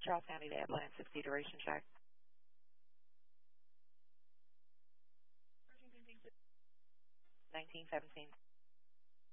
Charles County to Atlanta 60 duration check. 1917.